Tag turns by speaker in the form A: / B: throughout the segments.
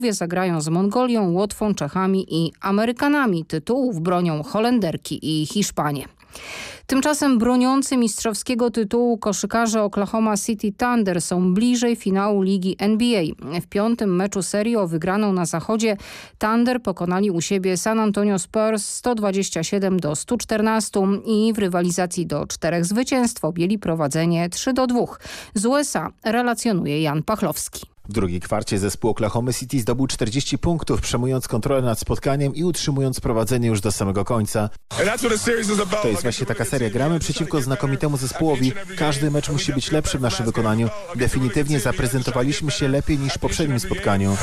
A: Zagrają z Mongolią, Łotwą, Czechami i Amerykanami. Tytułów bronią Holenderki i Hiszpanie. Tymczasem broniący mistrzowskiego tytułu koszykarze Oklahoma City Thunder są bliżej finału ligi NBA. W 5. meczu serii o wygraną na zachodzie Thunder pokonali u siebie San Antonio Spurs 127-114 i w rywalizacji do 4 zwycięstw objęli prowadzenie 3-2. Z USA relacjonuje Jan Pachlowski.
B: W drugiej kwarcie zespół Oklahoma City zdobył 40 punktów, przejmując kontrolę nad spotkaniem i utrzymując prowadzenie już do samego końca. To jest właśnie taka seria. Gramy przeciwko znakomitemu zespołowi. Każdy mecz musi być lepszy w naszym wykonaniu. Definitywnie zaprezentowaliśmy się lepiej niż w poprzednim spotkaniu.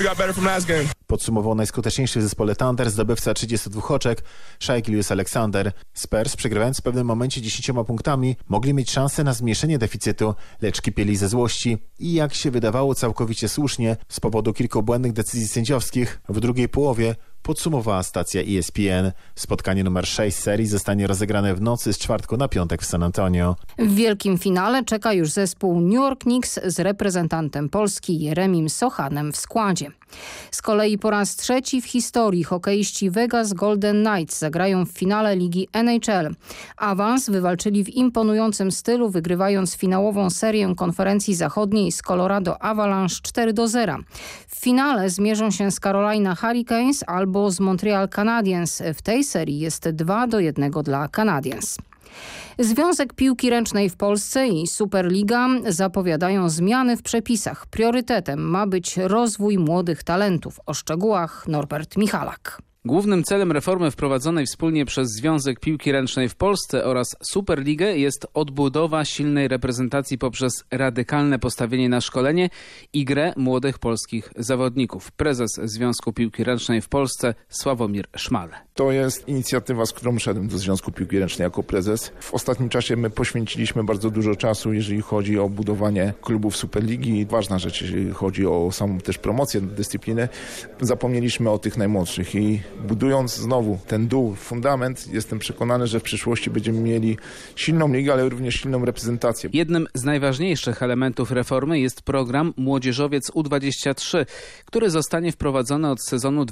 B: Podsumował najskuteczniejszy w zespole Thunder zdobywca 32 oczek Shai Gilgeous-Alexander. Spurs, przegrywając w pewnym momencie 10 punktami, mogli mieć szansę na zmniejszenie deficytu, lecz kipieli ze złości i jak się wydawało całkowicie słusznie, z powodu kilku błędnych decyzji sędziowskich w drugiej połowie, podsumowała stacja ESPN. Spotkanie numer 6 serii zostanie rozegrane w nocy z czwartku na piątek w San Antonio.
A: W wielkim finale czeka już zespół New York Knicks z reprezentantem Polski Jeremim Sochanem w składzie. Z kolei po raz trzeci w historii hokeiści Vegas Golden Knights zagrają w finale ligi NHL. Awans wywalczyli w imponującym stylu, wygrywając finałową serię konferencji zachodniej z Colorado Avalanche 4-0. W finale zmierzą się z Carolina Hurricanes albo z Montreal Canadiens. W tej serii jest 2-1 dla Canadiens. Związek Piłki Ręcznej w Polsce i Superliga zapowiadają zmiany w przepisach. Priorytetem ma być rozwój młodych talentów. O szczegółach Norbert Michalak.
C: Głównym celem reformy wprowadzonej wspólnie przez Związek Piłki Ręcznej w Polsce oraz Superligę jest odbudowa silnej reprezentacji poprzez radykalne postawienie na szkolenie i grę młodych polskich zawodników. Prezes Związku Piłki Ręcznej w Polsce Sławomir Szmal.
D: To jest inicjatywa, z którą szedłem do Związku Piłki Ręcznej jako prezes. W ostatnim czasie my poświęciliśmy bardzo dużo czasu, jeżeli chodzi o budowanie klubów Superligi. Ważna rzecz, jeżeli chodzi o samą też promocję dyscypliny. Zapomnieliśmy o tych najmłodszych i budując znowu ten dół, fundament, jestem przekonany, że w przyszłości będziemy mieli silną ligę, ale również silną reprezentację.
C: Jednym z najważniejszych elementów reformy jest program Młodzieżowiec U23, który zostanie wprowadzony od sezonu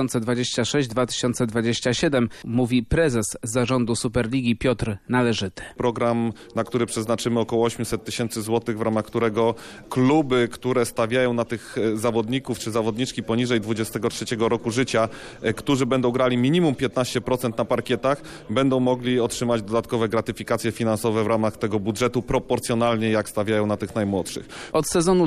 C: 2026-2027, mówi prezes zarządu Superligi Piotr Należyty.
E: Program, na który przeznaczymy około 800 tysięcy złotych, w ramach którego kluby, które stawiają na tych zawodników czy zawodniczki poniżej 23 roku życia, którzy będą grali minimum 15% na parkietach, będą mogli otrzymać dodatkowe gratyfikacje finansowe w ramach tego budżetu proporcjonalnie jak stawiają na tych najmłodszych.
C: Od sezonu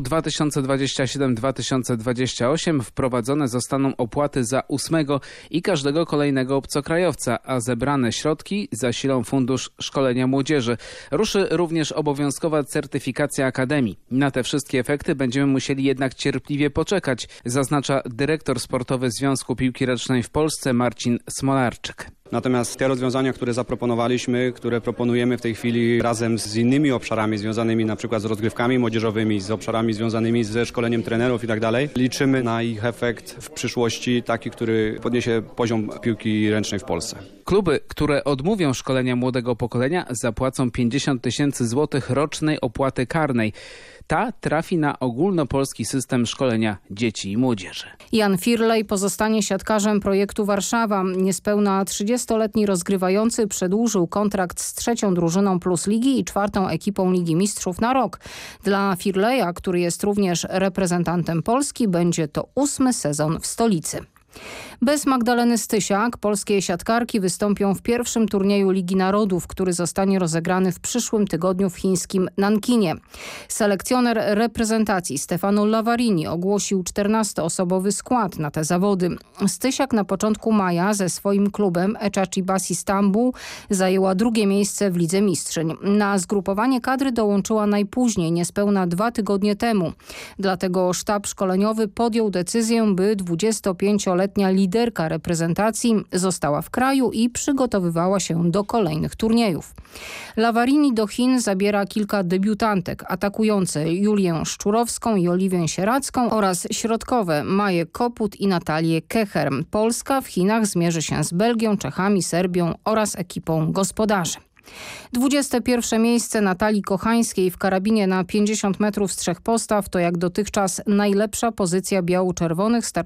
C: 2027-2028 wprowadzone zostaną opłaty za 8. i każdego kolejnego obcokrajowca, a zebrane środki zasilą Fundusz Szkolenia Młodzieży. Ruszy również obowiązkowa certyfikacja akademii. Na te wszystkie efekty będziemy musieli jednak cierpliwie poczekać, zaznacza dyrektor sportowy Związku Piłki Ręcznej w Polsce Marcin Smolarczyk.
F: Natomiast te rozwiązania, które zaproponowaliśmy, które proponujemy w tej chwili razem z innymi obszarami związanymi na przykład z rozgrywkami młodzieżowymi, z obszarami związanymi ze szkoleniem trenerów i tak dalej, liczymy na ich efekt w przyszłości taki, który podniesie poziom piłki ręcznej w Polsce.
C: Kluby, które odmówią szkolenia młodego pokolenia, zapłacą 50 tysięcy złotych rocznej opłaty karnej. Ta trafi na ogólnopolski system szkolenia dzieci i młodzieży.
A: Jan Firlej pozostanie siatkarzem projektu Warszawa. Niespełna 30-letni rozgrywający przedłużył kontrakt z 3. drużyną Plus Ligi i 4. ekipą Ligi Mistrzów na rok. Dla Firleja, który jest również reprezentantem Polski, będzie to 8. sezon w stolicy. Bez Magdaleny Stysiak polskie siatkarki wystąpią w pierwszym turnieju Ligi Narodów, który zostanie rozegrany w przyszłym tygodniu w chińskim Nankinie. Selekcjoner reprezentacji Stefano Lavarini ogłosił 14-osobowy skład na te zawody. Stysiak na początku maja ze swoim klubem Eczacıbaşı Stambuł zajęła 2. miejsce w Lidze Mistrzyń. Na zgrupowanie kadry dołączyła najpóźniej, niespełna 2 tygodnie temu. Dlatego sztab szkoleniowy podjął decyzję, by 25-letnia liderka reprezentacji została w kraju i przygotowywała się do kolejnych turniejów. Lavarini do Chin zabiera kilka debiutantek, atakujące Julię Szczurowską i Oliwię Sieradzką oraz środkowe Maję Koput i Natalię Kecher. Polska w Chinach zmierzy się z Belgią, Czechami, Serbią oraz ekipą gospodarzy. 21. miejsce Natalii Kochańskiej w karabinie na 50 metrów z 3 postaw to jak dotychczas najlepsza pozycja biało-czerwonych.